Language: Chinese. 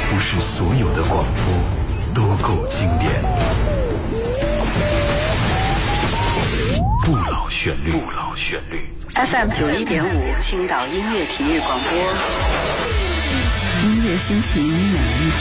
不是所有的广播都够经典。不老旋律，不老旋律。 FM 91.5，青岛音乐体育广播， 音乐心情每一天。